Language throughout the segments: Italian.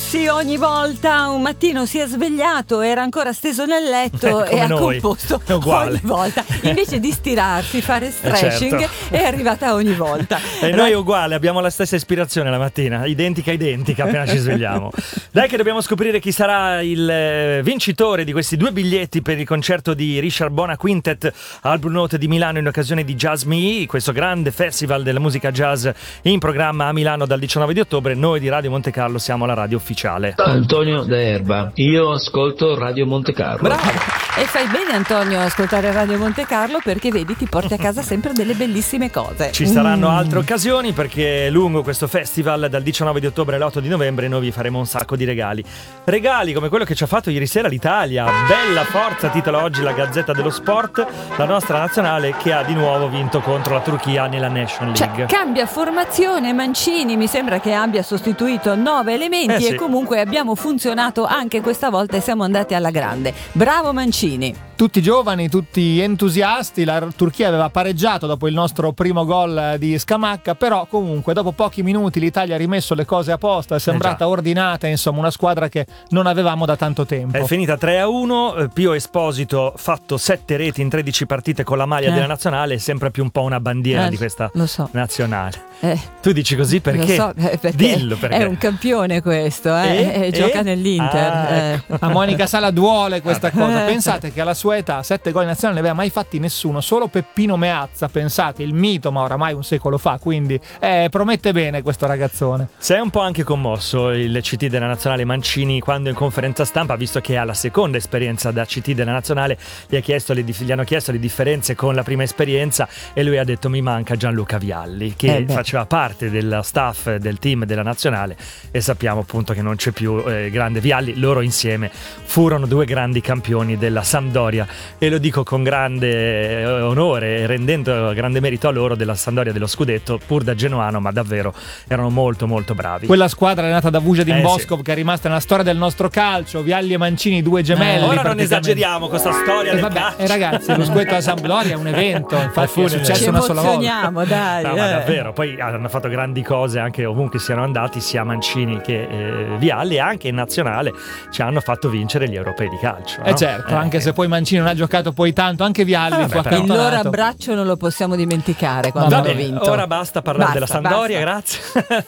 sì, ogni volta un mattino si è svegliato, era ancora steso nel letto e ha composto ogni volta. Invece di stirarsi, fare stretching, certo, è arrivata ogni volta. E noi uguale, abbiamo la stessa ispirazione la mattina, identica appena ci svegliamo. Dai che dobbiamo scoprire chi sarà il vincitore di questi 2 biglietti per il concerto di Richard Bona Quintet al Blue Note di Milano in occasione di Jazz Me, questo grande festival della musica jazz in programma a Milano dal 19 di ottobre. Noi di Radio Monte Carlo siamo la radio ufficiale. Antonio da Erba, io ascolto Radio Monte Carlo. Bravo! E fai bene, Antonio, a ascoltare Radio Monte Carlo, perché vedi, ti porti a casa sempre delle bellissime cose. Ci saranno altre occasioni, perché è lungo questo festival dal 19 di ottobre all'8 di novembre. Noi vi faremo un sacco di regali come quello che ci ha fatto ieri sera l'Italia. Bella forza, titola oggi la Gazzetta dello Sport, la nostra nazionale che ha di nuovo vinto contro la Turchia nella Nation League. Cambia formazione, Mancini mi sembra che abbia sostituito 9 elementi e comunque abbiamo funzionato anche questa volta e siamo andati alla grande. Bravo Mancini. Tutti giovani, tutti entusiasti. La Turchia aveva pareggiato dopo il nostro primo gol di Scamacca, però comunque dopo pochi minuti l'Italia ha rimesso le cose a posto, è sembrata ordinata, insomma una squadra che non avevamo da tanto tempo. È finita 3-1, Pio Esposito fatto 7 reti in 13 partite con la maglia della nazionale, è sempre più un po' una bandiera di questa nazionale. Tu dici così perché? Lo so, perché dillo perché. È un campione questo, gioca nell'Inter. A Monica Sala duole questa cosa. Pensate che alla sua età 7 gol in nazionale ne aveva mai fatti nessuno, solo Peppino Meazza, pensate, il mito, ma oramai un secolo fa, quindi promette bene questo ragazzone. Si è un po' anche commosso il CT della nazionale Mancini quando in conferenza stampa, visto che ha la seconda esperienza da CT della nazionale, gli hanno chiesto le differenze con la prima esperienza e lui ha detto: mi manca Gianluca Vialli, che faceva parte del staff del team della nazionale, e sappiamo appunto che non c'è più grande Vialli. Loro insieme furono 2 grandi campioni della Sampdoria, e lo dico con grande onore, rendendo grande merito a loro, della Sampdoria dello scudetto, pur da genuano, ma davvero erano molto molto bravi. Quella squadra è nata da Vujadin Boskov, che è rimasta nella storia del nostro calcio. Vialli e Mancini, 2 gemelli. Ora non esageriamo con questa storia del calcio. Ragazzi, lo scudetto alla Sampdoria è un evento, infatti è successo una sola volta. Dai. No, ma davvero, poi hanno fatto grandi cose anche ovunque siano andati, sia Mancini che Vialli, e anche in nazionale ci hanno fatto vincere gli europei di calcio, no? Certo, anche se poi Mancini non ha giocato poi tanto, anche Vialli il loro abbraccio non lo possiamo dimenticare quando hanno vinto. Ora basta parlare della Sampdoria, grazie.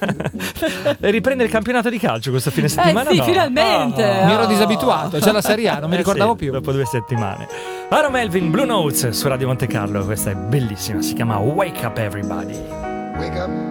E riprende il campionato di calcio questo fine settimana? Sì, finalmente. Mi ero disabituato, c'è la Serie A, non mi ricordavo più. Dopo 2 settimane. Aaron Melvin, Blue Notes su Radio Monte Carlo, questa è bellissima, si chiama Wake Up Everybody. Wake up